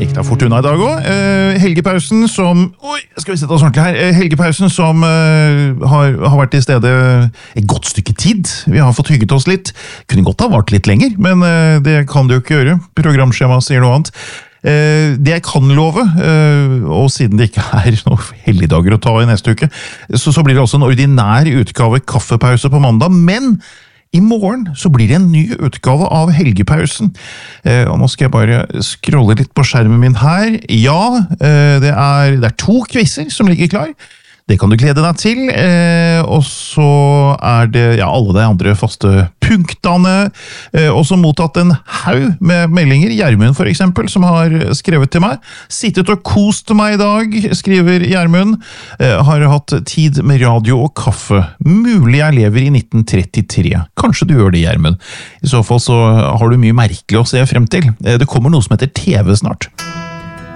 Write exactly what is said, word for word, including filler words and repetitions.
Riktig av Fortuna i dag også. Eh, Helgepausen som... Oi, skal vi sette oss ordentlig her. Eh, Helgepausen som eh, har, har vært i stedet et godt stykke tid. Vi har fått hygget oss litt. Kunne godt ha vart litt lenger, men eh, det kan det jo ikke gjøre. Programskjema sier noe annet. Eh, det jeg kan love, eh, og siden det ikke er noen helligdager å ta i neste uke, så, så blir det også en ordinær utgave kaffepause på mandag, men i morgen så blir det en ny utgave av Helgepausen. Eh, og nå skal jeg bare scrolle litt på skjermen min her. Ja, eh, det, er, det er to quizzer som ligger klar. Det kan du glede deg til, eh, og så er det ja, alle de andre faste punktene, eh, også mottatt en haug med meldinger, Gjermund for eksempel, som har skrevet til meg. Sittet og kost meg i dag, skriver Gjermund, eh, har hatt tid med radio og kaffe. Mulig jeg lever i nitten trettitre. Kanskje du gjør det, Gjermund. I så fall så har du mye merkelig å se frem til. Eh, det kommer noe som heter T V snart.